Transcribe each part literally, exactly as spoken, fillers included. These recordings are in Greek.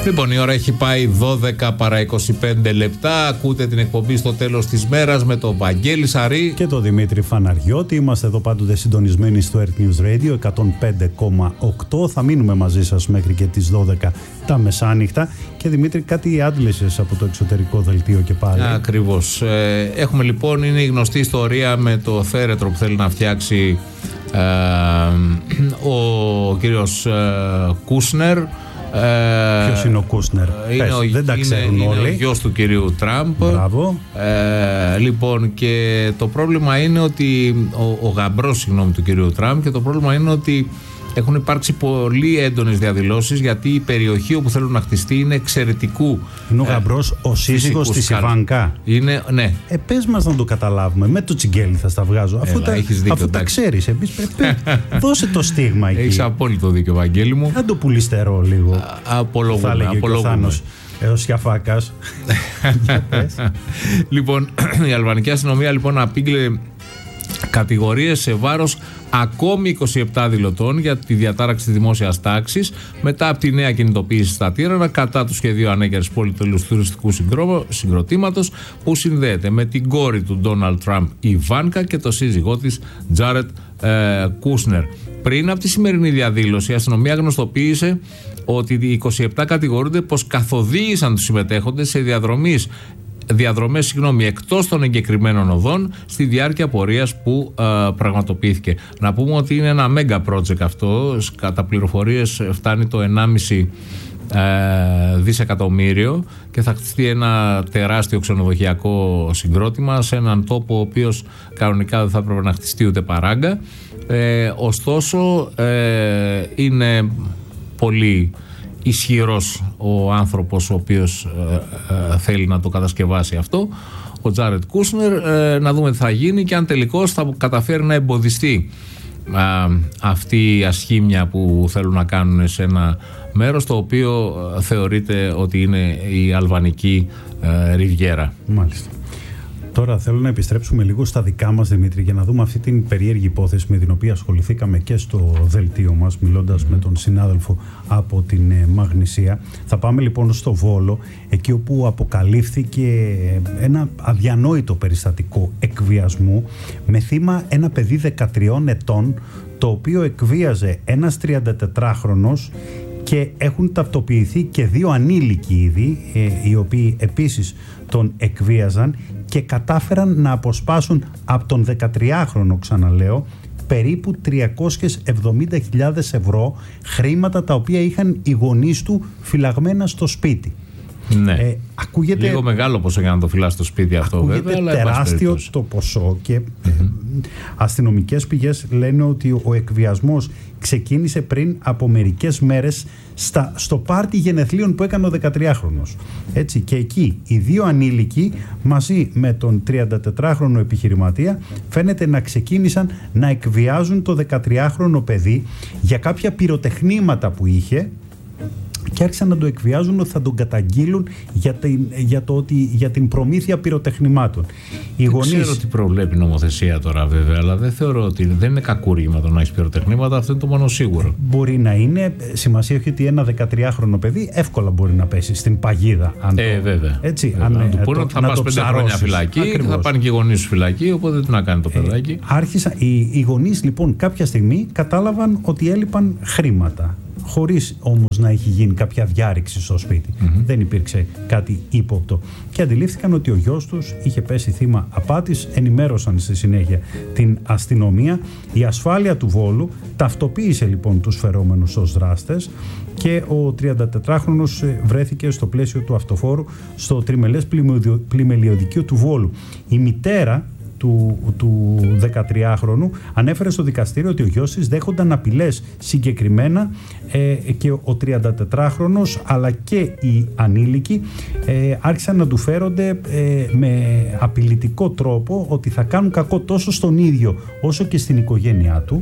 Λοιπόν, η ώρα έχει πάει δώδεκα παρά είκοσι πέντε λεπτά. Ακούτε την εκπομπή στο τέλος της μέρας με τον Βαγγέλη Σαρή και τον Δημήτρη Φαναριώτη. Είμαστε εδώ πάντοτε συντονισμένοι στο Earth News Radio εκατόν πέντε κόμμα οκτώ. Θα μείνουμε μαζί σας μέχρι και τις δώδεκα τα μεσάνυχτα. Και Δημήτρη, κάτι άντλησες από το εξωτερικό δελτίο και πάλι. Ακριβώς. Ε, έχουμε λοιπόν, είναι η γνωστή ιστορία με το θέρετρο που θέλει να φτιάξει ε, ο κύριος ε, Κούσνερ. Ε, Ποιος είναι ο Κούσνερ? Είναι Πες, ο, δεν τα ξέρουν είναι, όλοι. Είναι ο γιος του κυρίου Τραμπ. Μπράβο. Ε, λοιπόν, και το πρόβλημα είναι ότι ο, ο γαμπρός συγγνώμη του κυρίου Τραμπ, και το πρόβλημα είναι ότι έχουν υπάρξει πολύ έντονες διαδηλώσεις, γιατί η περιοχή όπου θέλουν να χτιστεί είναι εξαιρετικού. Είναι ο γαμπρός, ο σύζυγος της Ιβάνκα. Είναι, ναι. Ε, πες μας να το καταλάβουμε. Με το τσιγκέλι θα στα βγάζω. Αφού, Έλα, τα, δίκιο, αφού τα ξέρεις. Επίσης πρέπει. Δώσε το στίγμα εκεί. Έχεις απόλυτο δίκιο, Βαγγέλη μου. Αν το πουλιστερώ λίγο. Απολογούμε. Απολογούμε. Ο Σιαφάκας. Λοιπόν, η αλβανική αστυνομία λοιπόν απήγγειλε κατηγορίες σε βάρος ακόμη είκοσι επτά δηλωτών για τη διατάραξη της δημόσιας τάξης μετά από τη νέα κινητοποίηση στα Τύρανα κατά του σχεδίου ανέγερσης πολυτελούς τουριστικού συγκροτήματος που συνδέεται με την κόρη του Ντόναλντ Τραμπ, η Ιβάνκα, και το σύζυγό της, Τζάρετ ε, Κούσνερ. Πριν από τη σημερινή διαδήλωση, η αστυνομία γνωστοποίησε ότι οι είκοσι επτά κατηγορούνται πως καθοδήγησαν τους συμμετέχοντες σε διαδρομής διαδρομές συγγνώμη, εκτός των εγκεκριμένων οδών στη διάρκεια πορείας που ε, πραγματοποιήθηκε. Να πούμε ότι είναι ένα mega project αυτό. Κατά πληροφορίες φτάνει το ενάμιση ε, δισεκατομμύριο και θα χτιστεί ένα τεράστιο ξενοδοχειακό συγκρότημα σε έναν τόπο ο οποίος κανονικά δεν θα έπρεπε να χτιστεί ούτε παράγκα. Ε, ωστόσο ε, είναι πολύ ισχυρός ο άνθρωπος ο οποίος ε, ε, θέλει να το κατασκευάσει αυτό, ο Τζάρετ Κούσνερ. ε, να δούμε τι θα γίνει και αν τελικώς θα καταφέρει να εμποδιστεί ε, αυτή η ασχήμια που θέλουν να κάνουν σε ένα μέρος το οποίο ε, θεωρείται ότι είναι η αλβανική ε, Ριβιέρα. Μάλιστα. Τώρα θέλω να επιστρέψουμε λίγο στα δικά μας, Δημήτρη, για να δούμε αυτή την περίεργη υπόθεση με την οποία ασχοληθήκαμε και στο δελτίο μας, μιλώντας mm. με τον συνάδελφο από την ε, Μαγνησία. Θα πάμε λοιπόν στο Βόλο, εκεί όπου αποκαλύφθηκε ένα αδιανόητο περιστατικό εκβιασμού με θύμα ένα παιδί δεκατριών ετών, το οποίο εκβίαζε ένας τριαντατετράχρονος, και έχουν ταυτοποιηθεί και δύο ανήλικοι ήδη, ε, οι οποίοι επίσης τον εκβίαζαν και κατάφεραν να αποσπάσουν από τον δεκατριάχρονο, ξαναλέω, περίπου τριακόσιες εβδομήντα χιλιάδες ευρώ, χρήματα τα οποία είχαν οι γονείς του φυλαγμένα στο σπίτι. Ναι. Ε, ακούγεται, λίγο μεγάλο ποσό για να το φυλάς στο σπίτι αυτό, ακούγεται βέβαια. Αλλά τεράστιο το ποσό και mm-hmm. αστυνομικές πηγές λένε ότι ο εκβιασμός ξεκίνησε πριν από μερικές μέρες στα, στο πάρτι γενεθλίων που έκανε ο δεκατριάχρονος. Έτσι, και εκεί οι δύο ανήλικοι μαζί με τον τριαντατετράχρονο επιχειρηματία φαίνεται να ξεκίνησαν να εκβιάζουν το δεκατριάχρονο παιδί για κάποια πυροτεχνήματα που είχε, και άρχισαν να το εκβιάζουν ότι θα τον καταγγείλουν για την, για το ότι, για την προμήθεια πυροτεχνημάτων. Οι δεν γονείς... ξέρω τι προβλέπει η νομοθεσία τώρα, βέβαια, αλλά δεν θεωρώ ότι δεν είναι κακούργημα το να έχει πυροτεχνήματα, αυτό είναι το μόνο σίγουρο. Μπορεί να είναι. Σημασία έχει ότι ένα δεκατριάχρονο παιδί εύκολα μπορεί να πέσει στην παγίδα. Αν ε, το... βέβαια. Έτσι, βέβαια. αν να του ε, πούνε το, ότι θα πας πέντε χρόνια φυλακή, ακριβώς. Θα πάνε και οι γονείς σου φυλακή, οπότε τι να κάνει το παιδάκι. Ε, άρχισα, οι, οι γονείς λοιπόν κάποια στιγμή κατάλαβαν ότι έλειπαν χρήματα, χωρίς όμως να έχει γίνει κάποια διάρρηξη στο σπίτι. Mm-hmm. Δεν υπήρξε κάτι ύποπτο. Και αντιλήφθηκαν ότι ο γιος τους είχε πέσει θύμα απάτης, ενημέρωσαν στη συνέχεια την αστυνομία. Η ασφάλεια του Βόλου ταυτοποίησε λοιπόν τους φερόμενους ως δράστες και ο τριαντατετράχρονος βρέθηκε στο πλαίσιο του αυτοφόρου στο τριμελές πλημελιωδικείο του Βόλου. Η μητέρα του, του δεκατριάχρονου ανέφερε στο δικαστήριο ότι ο γιος της δέχονταν απειλές συγκεκριμένα ε, και ο τριαντατετράχρονος αλλά και οι ανήλικοι ε, άρχισαν να του φέρονται ε, με απειλητικό τρόπο ότι θα κάνουν κακό τόσο στον ίδιο όσο και στην οικογένειά του.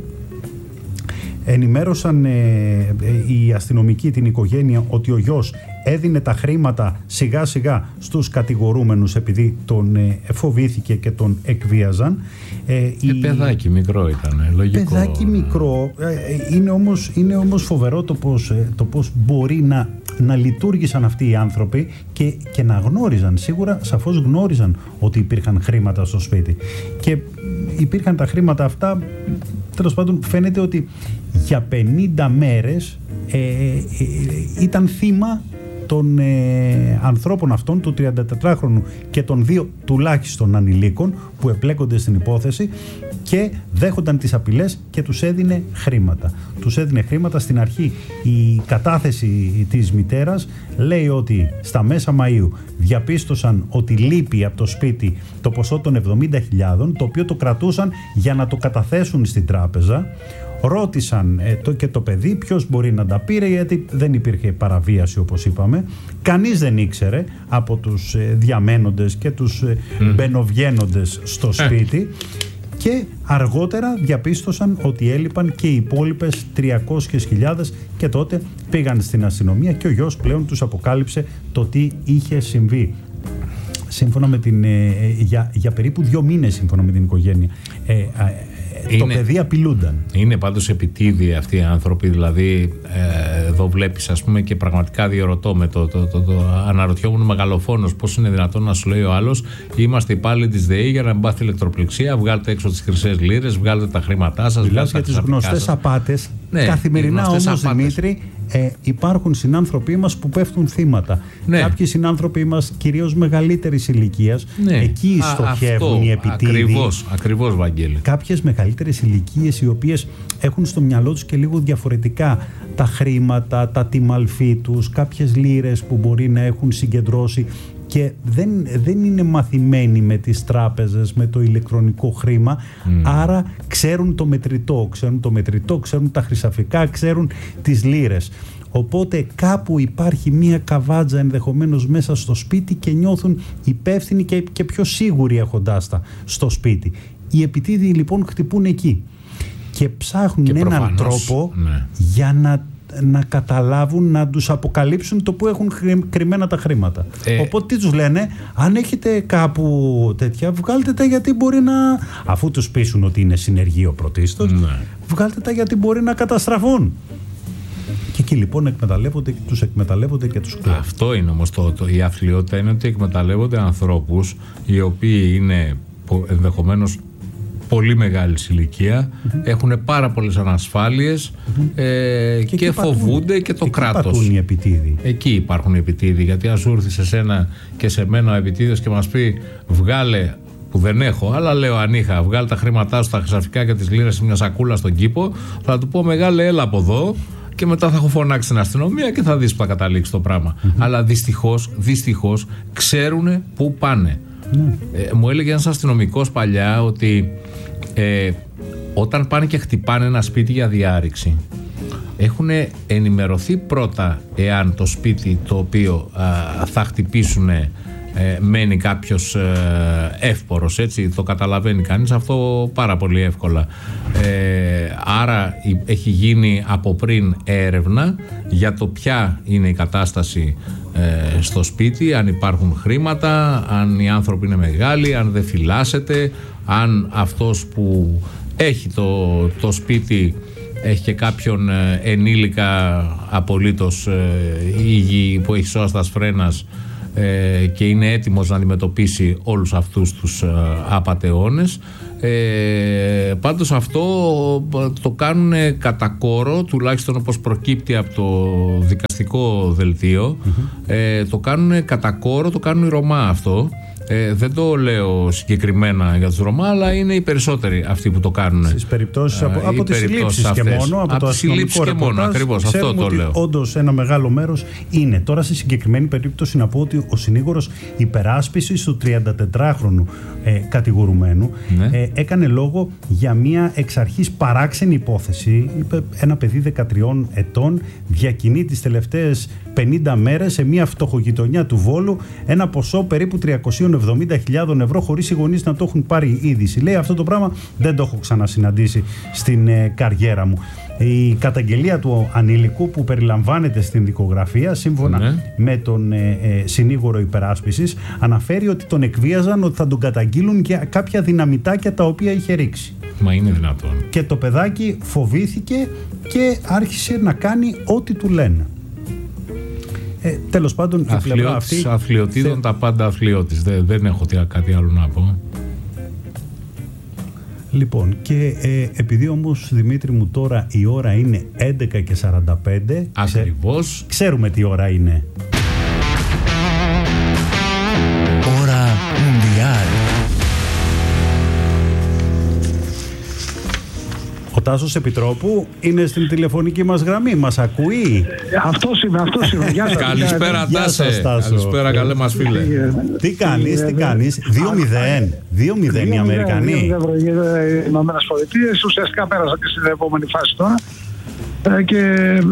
Ενημέρωσαν ε, ε, οι αστυνομικοί την οικογένεια ότι ο γιος έδινε τα χρήματα σιγά σιγά στους κατηγορούμενους επειδή τον ε, φοβήθηκε και τον εκβίαζαν. Ε, η... Παιδάκι μικρό ήταν, λογικό. Παιδάκι μικρό, ε, είναι, όμως, είναι όμως φοβερό το πώς, ε, το πώς μπορεί να να λειτουργήσαν αυτοί οι άνθρωποι και, και να γνώριζαν, σίγουρα σαφώς γνώριζαν ότι υπήρχαν χρήματα στο σπίτι. Και υπήρχαν τα χρήματα αυτά, τέλος πάντων φαίνεται ότι για πενήντα μέρες ε, ε, ήταν θύμα των ε, ανθρώπων αυτών, του τριαντατετράχρονου και των δύο τουλάχιστον ανηλίκων που επλέκονται στην υπόθεση, και δέχονταν τις απειλές και τους έδινε χρήματα. Τους έδινε χρήματα. Στην αρχή η κατάθεση της μητέρας λέει ότι στα μέσα Μαΐου διαπίστωσαν ότι λείπει από το σπίτι το ποσό των εβδομήντα χιλιάδων, το οποίο το κρατούσαν για να το καταθέσουν στην τράπεζα. Ρώτησαν ε, το, και το παιδί ποιος μπορεί να τα πήρε, γιατί δεν υπήρχε παραβίαση, όπως είπαμε. Κανείς δεν ήξερε από τους ε, διαμένοντες και τους ε, mm. μπαινοβγαίνοντες στο σπίτι. Και αργότερα διαπίστωσαν ότι έλειπαν και οι υπόλοιπες τριακόσιες χιλιάδες, και τότε πήγαν στην αστυνομία και ο γιος πλέον τους αποκάλυψε το τι είχε συμβεί. Σύμφωνα με την, ε, για, για περίπου δύο μήνες, σύμφωνα με την οικογένεια, ε, ε, είναι, το παιδί απειλούνταν. Είναι πάντως επιτίδιοι αυτοί οι άνθρωποι. Δηλαδή, ε, εδώ βλέπεις, ας πούμε, και πραγματικά διερωτώ με το, το, το, το, το αναρωτιόμουν μεγαλοφόνος πώς είναι δυνατόν να σου λέει ο άλλος: είμαστε υπάλληλοι της ΔΕΗ για να μην πάθει ηλεκτροπληξία, βγάλτε έξω τις χρυσές λίρες, βγάλτε τα χρήματά σας. Μιλάς για τις γνωστές απάτες. Ναι, καθημερινά όμως, απάτες. Δημήτρη, ε, υπάρχουν συνάνθρωποι μας που πέφτουν θύματα. Ναι. Κάποιοι συνάνθρωποι μας, κυρίως μεγαλύτερης ηλικίας, ναι. εκεί στοχεύουν. Α, αυτό, οι επιτίδιοι. Ακριβώς, ακριβώς, Βαγγέλη. Κάποιες μεγαλύτερες ηλικίες, οι οποίες έχουν στο μυαλό τους και λίγο διαφορετικά τα χρήματα, τα τιμαλφή τους, κάποιες λίρες που μπορεί να έχουν συγκεντρώσει, και δεν, δεν είναι μαθημένοι με τις τράπεζες, με το ηλεκτρονικό χρήμα, mm. άρα ξέρουν το μετρητό, ξέρουν το μετρητό, ξέρουν τα χρυσαφικά, ξέρουν τις λίρες. Οπότε κάπου υπάρχει μία καβάτζα ενδεχομένως μέσα στο σπίτι και νιώθουν υπεύθυνοι και, και πιο σίγουροι έχοντάς τα στο σπίτι. Οι επιτίδιοι λοιπόν χτυπούν εκεί και ψάχνουν και έναν προφανώς, τρόπο ναι. για να να καταλάβουν, να τους αποκαλύψουν το που έχουν κρυμμένα τα χρήματα. Ε, Οπότε τι τους λένε: αν έχετε κάπου τέτοια, βγάλτε τα, γιατί μπορεί να, αφού τους πείσουν ότι είναι συνεργείο πρωτίστως, ναι. βγάλτε τα, γιατί μπορεί να καταστραφούν. Και εκεί λοιπόν εκμεταλλεύονται, τους εκμεταλλεύονται και τους κλέβουν. Αυτό είναι όμως το, το, η αθλειότητα, είναι ότι εκμεταλλεύονται ανθρώπους οι οποίοι είναι ενδεχομένως πολύ μεγάλη ηλικία, mm-hmm. έχουν πάρα πολλές ανασφάλειες mm-hmm. ε, και, και φοβούνται πατούν, και το εκεί κράτος. Υπάρχουν οι επιτίδιοι. Εκεί υπάρχουν οι επιτίδιοι. Γιατί αν σου έρθει σε σένα και σε μένα ο επιτίδιος και μας πει: βγάλε, που δεν έχω, αλλά λέω αν είχα, βγάλε τα χρήματά σου, τα χρυσαφικά και τις λίρες σε μια σακούλα στον κήπο, θα του πω: μεγάλε, έλα από εδώ. Και μετά θα έχω φωνάξει την αστυνομία και θα δεις που θα καταλήξει το πράγμα. Mm-hmm. Αλλά δυστυχώς, δυστυχώς ξέρουν πού πάνε. Mm. Ε, μου έλεγε ένας αστυνομικός παλιά ότι ε, όταν πάνε και χτυπάνε ένα σπίτι για διάρρηξη, έχουν ενημερωθεί πρώτα εάν το σπίτι το οποίο α, θα χτυπήσουν ε, μένει κάποιος ε, εύπορος, έτσι, το καταλαβαίνει κανείς αυτό πάρα πολύ εύκολα. Ε, άρα έχει γίνει από πριν έρευνα για το ποια είναι η κατάσταση ε, στο σπίτι, αν υπάρχουν χρήματα, αν οι άνθρωποι είναι μεγάλοι, αν δεν φυλάσσεται, αν αυτός που έχει το, το σπίτι έχει και κάποιον ε, ενήλικα απολύτως ε, υγιή που έχει σώστας φρένας ε, και είναι έτοιμος να αντιμετωπίσει όλους αυτούς τους ε, απατεώνες. Ε, πάντως αυτό το κάνουν κατά κόρο, τουλάχιστον όπως προκύπτει από το δικαστικό δελτίο. Mm-hmm. ε, το κάνουν κατά κόρο, το κάνουν οι Ρωμά αυτό. Ε, δεν το λέω συγκεκριμένα για τους Ρωμά, αλλά είναι οι περισσότεροι αυτοί που το κάνουν. Στις περιπτώσεις, από, από τις συλλήψεις και μόνο, από, από το αστυνομικό ρεπορτάζ, ακριβώς, αυτό το λέω. Όντως ένα μεγάλο μέρος είναι. Τώρα στη συγκεκριμένη περίπτωση να πω ότι ο συνήγορος υπεράσπισης του τριαντατετράχρονου ε, κατηγορουμένου ναι. ε, έκανε λόγο για μια εξ αρχής παράξενη υπόθεση. Είπε, ένα παιδί δεκατριών ετών διακινεί τις τελευταίες πενήντα μέρες σε μια φτωχογειτονιά του Βόλου ένα ποσό περίπου τριακόσιες εβδομήντα χιλιάδες ευρώ χωρίς οι γονείς να το έχουν πάρει είδηση. Λέει, αυτό το πράγμα δεν το έχω ξανασυναντήσει στην ε, καριέρα μου. Η καταγγελία του ανήλικου που περιλαμβάνεται στην δικογραφία, σύμφωνα ναι. με τον ε, ε, συνήγορο υπεράσπισης, αναφέρει ότι τον εκβίαζαν, ότι θα τον καταγγείλουν και κάποια δυναμητάκια τα οποία είχε ρίξει. Μα είναι δυνατόν. Και το παιδάκι φοβήθηκε και άρχισε να κάνει ό,τι του λένε. Ε, τέλος πάντων, η πλευρά αυτή. Αθλειοτήτων, θε... τα πάντα αθλειώτης. Δεν, δεν έχω κάτι άλλο να πω. Λοιπόν, και ε, επειδή όμως, Δημήτρη μου, τώρα η ώρα είναι έντεκα και σαράντα πέντε. Ακριβώς. Ξέ, ξέρουμε τι ώρα είναι. Ώρα Μουντιάλ. Ο Τάσος Επιτρόπου είναι στην τηλεφωνική μας γραμμή. Μας ακούει? Αυτός είμαι, αυτός είμαι. Γεια σας. Καλησπέρα, Τάσε. Καλησπέρα, καλέ μας φίλε. Τι κάνεις, τι κάνεις? δύο μηδέν. δύο μηδέν οι Αμερικανοί. δύο μηδέν οι Ηνωμένες Πολιτείες. Ουσιαστικά πέρασαν και στην επόμενη φάση τώρα. Και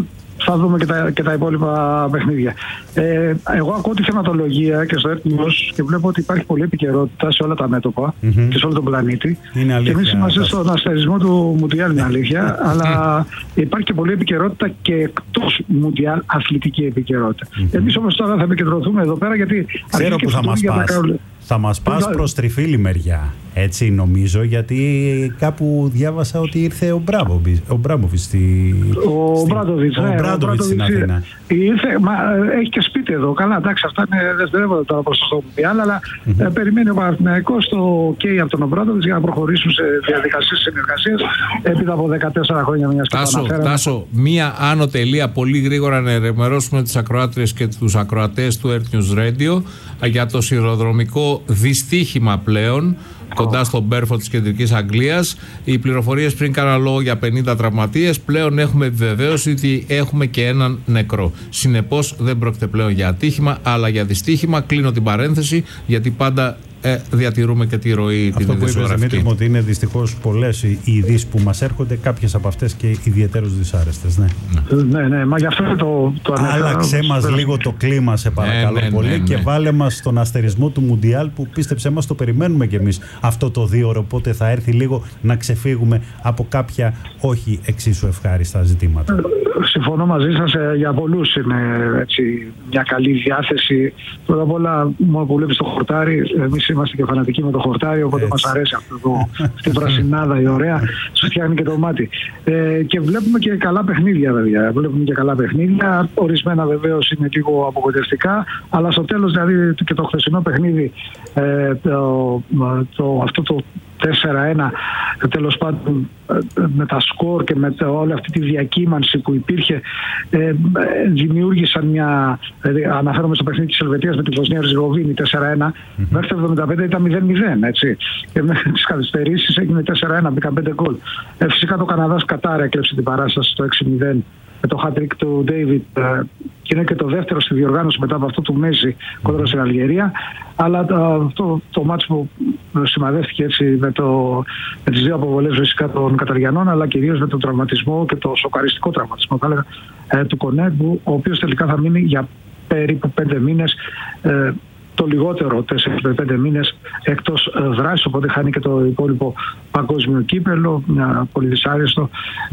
θα δούμε και τα, και τα υπόλοιπα παιχνίδια. Ε, εγώ ακούω τη θεματολογία και στο Έθνος και βλέπω ότι υπάρχει πολλή επικαιρότητα σε όλα τα μέτωπα mm-hmm. και σε όλο τον πλανήτη. Είναι αλήθεια. Και εμείς είμαστε στον αστερισμό του Μουντιάλ, είναι αλήθεια, αλλά υπάρχει και πολλή επικαιρότητα και εκτός Μουντιάλ αθλητική επικαιρότητα. Mm-hmm. Εμείς όμως τώρα θα επικεντρωθούμε εδώ πέρα γιατί ξέρω που θα μας πας. Θα μας πας προς τριφύλη μεριά, έτσι νομίζω, γιατί κάπου διάβασα ότι ήρθε ο Μπράμποβιτς ο Μπράμποβιτς στη... Ο στη... Μπράντοβιτς, ναι, στην Αθήνα. Ήρθε, μα έχει και σπίτι εδώ, καλά, εντάξει, αυτά είναι δευτερεύοντα τώρα προς το Μουντιάλ, αλλά mm-hmm. ε, περιμένει ο Παναθηναϊκός το OK από τον Μπράντοβιτς για να προχωρήσουν σε διαδικασίες συνεργασίας έπειτα από δεκατέσσερα χρόνια μιας και Τάσο, Τάσο, μία άνω τελεία πολύ γρήγορα να ενημερώσουμε τις ακροάτριες και τους ακροατές του Earth News Radio για το σιδηροδρομικό δυστύχημα πλέον κοντά στο Μπέρφορντ της Κεντρικής Αγγλίας. Οι πληροφορίες πριν κάναν λόγο για πενήντα τραυματίες. Πλέον έχουμε επιβεβαίωση ότι έχουμε και έναν νεκρό. Συνεπώς δεν πρόκειται πλέον για ατύχημα, αλλά για δυστύχημα. Κλείνω την παρένθεση, γιατί πάντα ε, διατηρούμε και τη ροή αυτό την που είπες, Δημήτρη μου, ότι είναι δυστυχώς πολλές οι ειδήσεις που μας έρχονται, κάποιες από αυτές και ιδιαίτερως δυσάρεστες. Ναι, ναι, ναι, ναι, μα γι' αυτό το, το ανέφερα. Άλλαξε μας λίγο το κλίμα, σε παρακαλώ, ναι, ναι, πολύ, ναι, ναι, και βάλε μας στον αστερισμό του Μουντιάλ που πίστεψέ μας το περιμένουμε κι εμείς αυτό το δύο ώρο, οπότε θα έρθει λίγο να ξεφύγουμε από κάποια όχι εξίσου ευχάριστα ζητήματα. Συμφωνώ μαζί σας, ε, για πολλούς είναι έτσι, μια καλή διάθεση. Πρώτα απ' όλα, μόνο που βλέπεις το χορτάρι, εμείς είμαστε και φανατικοί με το χορτάρι, οπότε έτσι μας αρέσει αυτό το, αυτή η πρασινάδα η ωραία, σου φτιάχνει και το μάτι. Ε, και βλέπουμε και καλά παιχνίδια, βέβαια. Βλέπουμε και καλά παιχνίδια. Ορισμένα βεβαίως είναι λίγο απογοητευτικά, αλλά στο τέλος, δηλαδή και το χθεσινό παιχνίδι, ε, το, το, αυτό το τέσσερα ένα, τέλος πάντων, με τα σκορ και με όλη αυτή τη διακύμανση που υπήρχε, ε, δημιούργησαν μια, δηλαδή, αναφέρομαι στο παιχνίδι της Ελβετίας με τη Βοσνία Ριζεγοβίνη τέσσερα ένα, mm-hmm. μέχρι το εβδομήντα πέντε ήταν μηδέν μηδέν, έτσι, και μέχρι τις καθυστερήσεις έγινε τέσσερα ένα, μπήκαν πέντε γκολ. Ε, φυσικά το Καναδάς Κατάρ έκλεψε την παράσταση στο έξι μηδέν με το hat-trick του Ντέιβιτ, και είναι και το δεύτερο στη διοργάνωση μετά από αυτό του Μέση κόντρα στην Αλγερία. Αλλά αυτό το, το μάτς που σημαδεύτηκε έτσι με, το, με τις δύο αποβολές φυσικά των Καταριανών, αλλά κυρίως με τον τραυματισμό και το σοκαριστικό τραυματισμό θα έλεγα, ε, του Κονέ, ο οποίος τελικά θα μείνει για περίπου πέντε μήνες, ε, το λιγότερο τέσσερα με πέντε μήνες εκτός δράσης, οπότε χάνει και το υπόλοιπο παγκόσμιο κύπελο, μια πολύ δυσάρεστο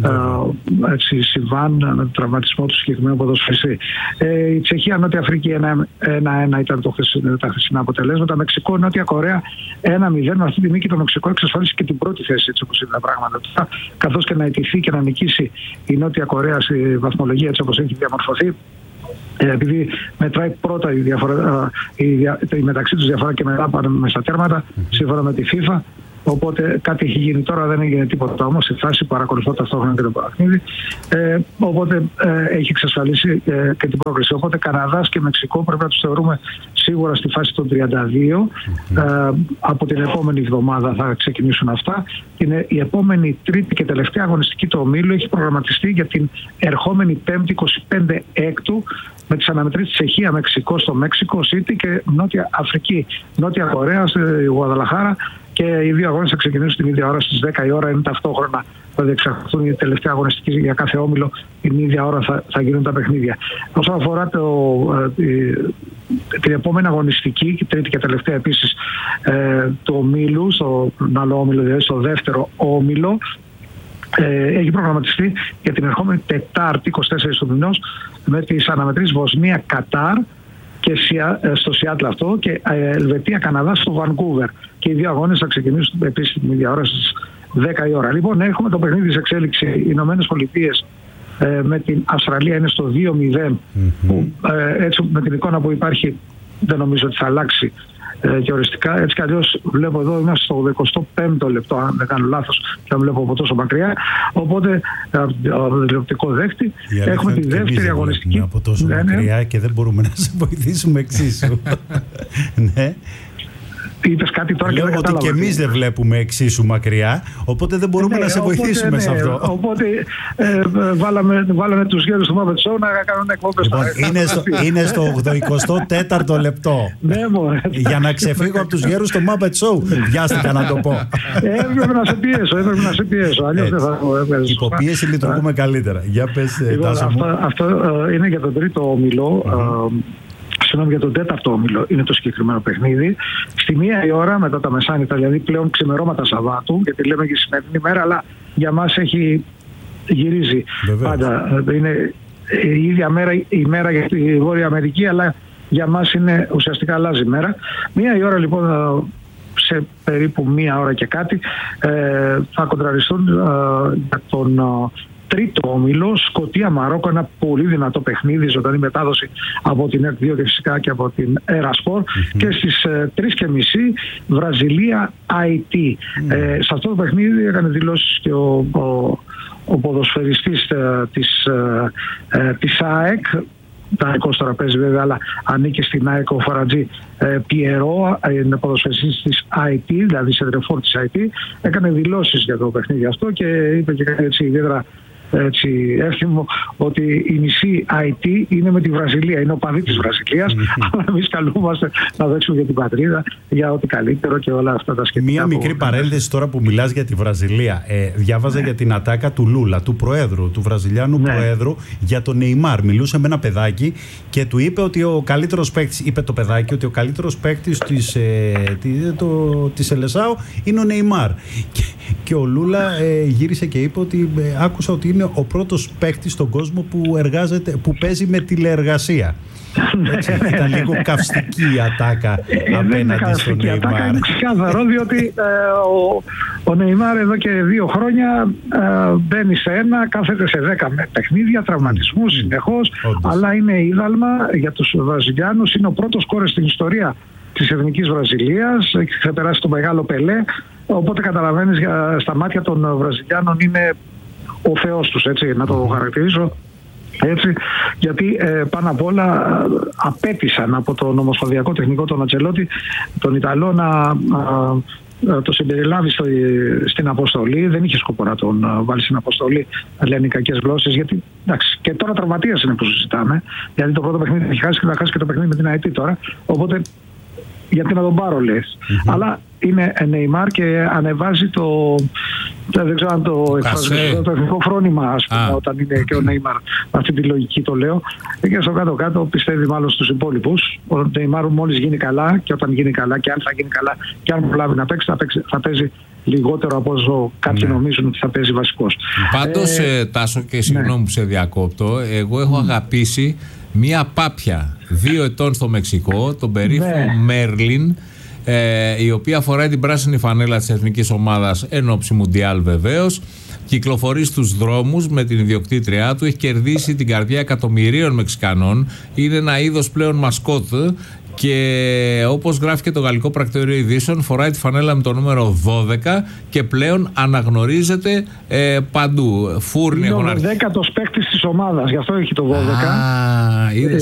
yeah. ε, έτσι, συμβάν με τον τραυματισμό του συγκεκριμένου ποδοσφαιριστή. Ε, η Τσεχία, Νότια Αφρική ένα ένα ήταν το χρησι, τα χρησινά αποτελέσματα. Μεξικό, Νότια Κορέα ένα μηδέν. Με αυτή τη νίκη το Μεξικό εξασφάλισε και την πρώτη θέση, έτσι όπως είναι τα πράγματα. Καθώς και να ιτηθεί και να νικήσει η Νότια Κορέα στη βαθμολογία, έτσι όπως έχει διαμορφωθεί. Επειδή μετράει πρώτα η, διαφορά, η, η μεταξύ τους διαφορά και μετά πάνε στα τέρματα, σύμφωνα με τη FIFA. Οπότε κάτι έχει γίνει τώρα, δεν έγινε τίποτα όμως στη φάση, παρακολουθώ ταυτόχρονα και το παιχνίδι. Ε, οπότε ε, έχει εξασφαλίσει ε, και την πρόκριση. Οπότε Καναδάς και Μεξικό πρέπει να τους θεωρούμε σίγουρα στη φάση των τριάντα δύο. Ε, από την επόμενη εβδομάδα θα ξεκινήσουν αυτά. Είναι η επόμενη τρίτη και τελευταία αγωνιστική του ομίλου έχει προγραμματιστεί για την ερχόμενη πέμπτη εικοστή πέμπτη έκτου, με τις αναμετρήσεις Τσεχία, Μεξικό στο Μέξικο City και Νότια Αφρική, Νότια Κορέα στη Γουαδαλαχάρα, και οι δύο αγώνες θα ξεκινήσουν την ίδια ώρα στις δέκα η ώρα, είναι ταυτόχρονα, θα διεξαχθούν οι τελευταία αγωνιστική για κάθε όμιλο, την ίδια ώρα θα, θα γίνουν τα παιχνίδια. Όσον αφορά το, ε, την επόμενη αγωνιστική, και τρίτη και τελευταία επίσης, ε, του ομίλου, στο άλλο όμιλο, δηλαδή στο δεύτερο όμιλο, Ε, έχει προγραμματιστεί για την ερχόμενη Τετάρτη εικοστή τέταρτη του μηνός με τις αναμετρήσεις Βοσνία Κατάρ και στο Σιάτλ αυτό, και Ελβετία Καναδά στο Βανκούβερ, και οι δύο αγώνες θα ξεκινήσουν επίσης την ίδια ώρα στις δέκα η ώρα. Λοιπόν, έχουμε το παιχνίδι της εξέλιξη Ηνωμένες Πολιτείες Ε, με την Αυστραλία είναι στο δύο μηδέν, mm-hmm. που ε, έτσι με την εικόνα που υπάρχει δεν νομίζω ότι θα αλλάξει ε, και οριστικά. Έτσι κι αλλιώς βλέπω εδώ είμαστε στο εικοστό πέμπτο λεπτό, αν δεν κάνω λάθος και αν βλέπω από τόσο μακριά. Οπότε από το τηλεοπτικό δέχτη έχουμε τη δεύτερη αγωνιστική. Από τόσο ναι, μακριά ναι. Και δεν μπορούμε να σε βοηθήσουμε εξίσου. Ναι. Είπες κάτι τώρα. Λέω και ότι και εμείς δεν βλέπουμε εξίσου μακριά, οπότε δεν μπορούμε ναι, να σε οπότε, βοηθήσουμε ναι, σε αυτό. Οπότε ε, βάλαμε, βάλαμε τους γέρους του Muppet Show να κάνουν εκπομπές. Λοιπόν, είναι, στο, είναι στο ογδοηκοστό τέταρτο λεπτό. Ναι, μωρέ. Για να ξεφύγω από τους γέρους του Muppet Show. Βιάστηκα να το πω. Έπρεπε να σε πιέσω, έπρεπε να σε πιέσω. Αλλιώς δεν θα το έπαιζε. Υποπίεση λειτουργούμε καλύτερα. Για πες, λοιπόν, Τάσο μου. Αυτό, αυτό ε, είναι για τον τρίτο ομιλό. Mm-hmm. Ε, Συγγνώμη, για τον τέταρτο όμιλο είναι το συγκεκριμένο παιχνίδι. Στη μία η ώρα μετά τα μεσάνυχτα, δηλαδή πλέον ξημερώματα Σαββάτου, γιατί λέμε και σημερινή μέρα, αλλά για μας έχει γυρίζει Βεβαίως. Πάντα. Είναι η ίδια μέρα, η μέρα για τη Βόρεια Αμερική, αλλά για μας είναι ουσιαστικά αλλάζει η μέρα. Μία η ώρα λοιπόν, σε περίπου μία ώρα και κάτι, θα κοντραριστούν για τον τρίτο όμιλο, Σκωτία Μαρόκο, ένα πολύ δυνατό παιχνίδι, ζωντανή μετάδοση από την ΕΡΤ δύο και φυσικά και από την Erasport. Mm-hmm. Και στις ε, τρεις και μισή Βραζιλία άι τι. Mm-hmm. Ε, σε αυτό το παιχνίδι έκανε δηλώσεις και ο, ο, ο ποδοσφαιριστής ε, της, ε, ε, της ΑΕΚ. Ταϊκός τώρα παίζει βέβαια, αλλά ανήκει στην ΑΕΚ ο Φαρατζή ε, Πιερό, είναι ποδοσφαιριστής της άι τι, δηλαδή σεντρεφόρ της άι τι. Έκανε δηλώσεις για το παιχνίδι αυτό και είπε και έτσι ιδιαίτερα έτσι εύθυμο ότι η μισή άι τι είναι με τη Βραζιλία, είναι ο παδί της Βραζιλίας, αλλά εμείς καλούμαστε να δέξουμε για την πατρίδα, για ό,τι καλύτερο και όλα αυτά τα σχετικά. Μία μικρή παρένθεση τώρα που μιλάς για τη Βραζιλία. Ε, διάβαζα ναι. για την ατάκα του Λούλα, του Προέδρου, του Βραζιλιάνου ναι. Προέδρου, για τον Νεϊμάρ. Μιλούσε με ένα παιδάκι και του είπε ότι ο καλύτερος παίκτης, είπε το παιδάκι ότι ο καλύτερος παίκτης της, ε, της, το, της Ελεσάου είναι ο Νεϊμάρ. Και, και ο Λούλα ε, γύρισε και είπε ότι ε, άκουσα ότι είναι ο πρώτος παίκτης στον κόσμο που, εργάζεται, που παίζει με τηλεεργασία. Έτσι, ήταν λίγο καυστική η ατάκα ε, απέναντι στον Νεϊμάρ. Είναι ξεκάθαρο, διότι ε, ο, ο Νεϊμάρ εδώ και δύο χρόνια ε, μπαίνει σε ένα, κάθεται σε δέκα παιχνίδια, τραυματισμούς mm. συνεχώς, mm. αλλά είναι είδαλμα για τους Βραζιλιάνους. Είναι ο πρώτος σκόρερ στην ιστορία της εθνικής Βραζιλίας, έχει ξεπεράσει τον μεγάλο Πελέ, οπότε καταλαβαίνεις στα μάτια των Βραζιλιάνων είναι ο Θεός τους, έτσι, να το χαρακτηρίσω έτσι, γιατί ε, πάνω απ' όλα ε, απέτησαν από τον Ομοσπονδιακό Τεχνικό τον Αντσελότη, τον Ιταλό, να ε, ε, το συμπεριλάβει στο, στην αποστολή. Δεν είχε σκοπό να τον ε, βάλει στην αποστολή, λένε οι κακές γλώσσες, γιατί εντάξει, και τώρα τραυματίας είναι που συζητάμε, γιατί το πρώτο παιχνίδι έχει χάσει και θα χάσει και το παιχνίδι με την άι τι τώρα, οπότε γιατί να τον πάρω λες. Mm-hmm. Αλλά είναι Νεϊμάρ και ανεβάζει το, δεν ξέρω αν το εκφράζω, το εθνικό φρόνημα, ας πούμε, ah. όταν είναι και ο Νεϊμάρ. Αυτή τη λογική το λέω. Και στο κάτω-κάτω πιστεύει μάλλον στους υπόλοιπους. Ο Νεϊμάρ μόλις γίνει καλά, και όταν γίνει καλά και αν θα γίνει καλά και αν προλάβει να παίξει, θα, παίξει, θα παίζει λιγότερο από όσο κάποιοι ναι. νομίζουν ότι θα παίζει βασικός. Πάντως, ε, Τάσο, και συγγνώμη ναι. που σε διακόπτω, εγώ έχω mm. αγαπήσει μία πάπια δύο ετών στο Μεξικό, τον περίφημο ναι. Μέρλιν, ε, η οποία φοράει την πράσινη φανέλα της εθνικής ομάδας εν ώψη Μουντιάλ βεβαίως, κυκλοφορεί στους δρόμους με την ιδιοκτήτριά του, έχει κερδίσει την καρδιά εκατομμυρίων Μεξικανών, είναι ένα είδος πλέον μασκότ. Και όπως γράφει και το Γαλλικό Πρακτορείο Ειδήσεων, φοράει τη φανέλα με το νούμερο δώδεκα και πλέον αναγνωρίζεται ε, παντού. Φούρνη έχουν αρχίσει. Είναι ο δέκατος παίκτης της ομάδας, γι' αυτό έχει το δώδεκα. Α, είδες